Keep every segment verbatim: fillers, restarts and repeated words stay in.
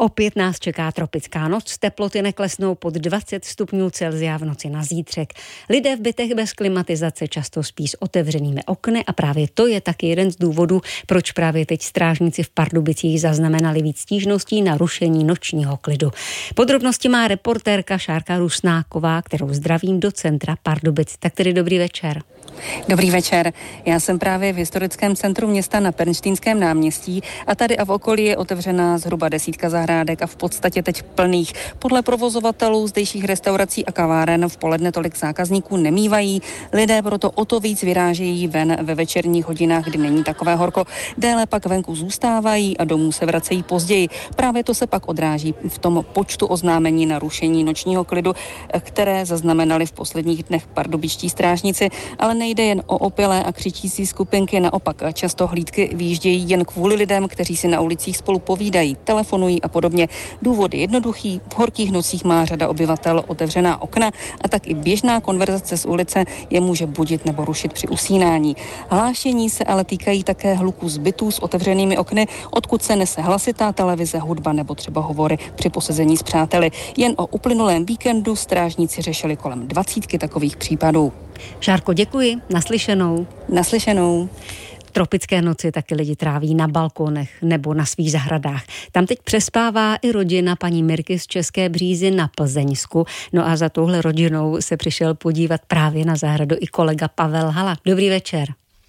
Opět nás čeká tropická noc, teploty neklesnou pod dvacet stupňů Celsia v noci na zítřek. Lidé v bytech bez klimatizace často spí s otevřenými okny a právě to je taky jeden z důvodů, proč právě teď strážníci v Pardubicích zaznamenali víc stížností na rušení nočního klidu. Podrobnosti má reportérka Šárka Rusnáková, kterou zdravím do centra Pardubic. Tak tedy dobrý večer. Dobrý večer. Já jsem právě v historickém centru města na Pernštejnském náměstí a tady a v okolí je otevřená zhruba desítka zahrádek a v podstatě teď plných. Podle provozovatelů zdejších restaurací a kaváren v poledne tolik zákazníků nemívají. Lidé proto o to víc vyrážejí ven ve večerních hodinách, kdy není takové horko. Déle pak venku zůstávají a domů se vracejí později. Právě to se pak odráží v tom počtu oznámení na rušení nočního klidu, které zaznamenali v posledních dnech pardubičtí strážníci, ale nejde jen o opilé a křičící skupinky, naopak často hlídky vyjíždějí jen kvůli lidem, kteří si na ulicích spolu povídají, telefonují a podobně. Důvod je jednoduchý, v horkých nocích má řada obyvatel otevřená okna a tak i běžná konverzace z ulice je může budit nebo rušit při usínání. Hlášení se ale týkají také hluku z bytů s otevřenými okny, odkud se nese hlasitá televize, hudba nebo třeba hovory při posezení s přáteli. Jen o uplynulém víkendu strážníci řešili kolem dvacítky takových případů. Šárko, děkuji. Naslyšenou. Naslyšenou. Tropické noci taky lidi tráví na balkonech nebo na svých zahradách. Tam teď přespává i rodina paní Mirky z České Břízy na Plzeňsku. No a za touhle rodinou se přišel podívat právě na zahradu i kolega Pavel Hala. Dobrý večer.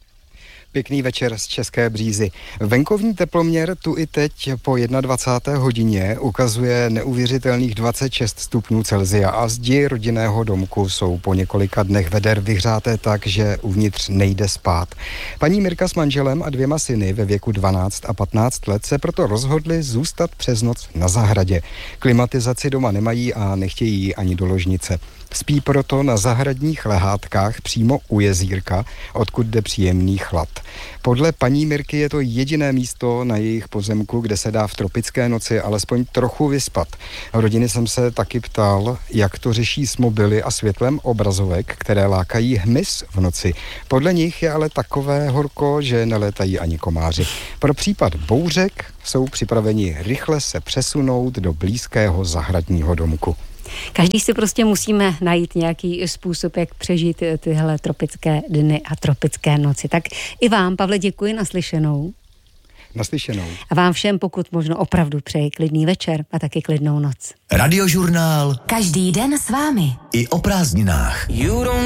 Pěkný večer z České Břízy. Venkovní teploměr tu i teď po dvacáté jedné hodině ukazuje neuvěřitelných dvacet šest stupňů Celsia a zdi rodinného domku jsou po několika dnech veder vyhřáté tak, že uvnitř nejde spát. Paní Mirka s manželem a dvěma syny ve věku dvanáct a patnáct let se proto rozhodli zůstat přes noc na zahradě. Klimatizaci doma nemají a nechtějí ani do ložnice. Spí proto na zahradních lehátkách přímo u jezírka, odkud jde příjemný chlad. Podle paní Mirky je to jediné místo na jejich pozemku, kde se dá v tropické noci alespoň trochu vyspat. Rodiny jsem se taky ptal, jak to řeší s mobily a světlem obrazovek, které lákají hmyz v noci. Podle nich je ale takové horko, že nelétají ani komáři. Pro případ bouřek jsou připraveni rychle se přesunout do blízkého zahradního domku. Každý si prostě musíme najít nějaký způsob, jak přežít tyhle tropické dny a tropické noci. Tak i vám, Pavle, děkuji, naslyšenou. Naslyšenou. A vám všem, pokud možno, opravdu přeji klidný večer a taky klidnou noc. Radiožurnál. Každý den s vámi. I o prázdninách.